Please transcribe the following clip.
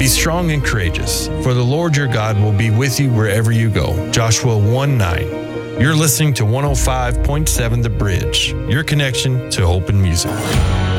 Be strong and courageous, for the Lord your God will be with you wherever you go. Joshua 1:9. You're listening to 105.7 The Bridge, your connection to hope and music.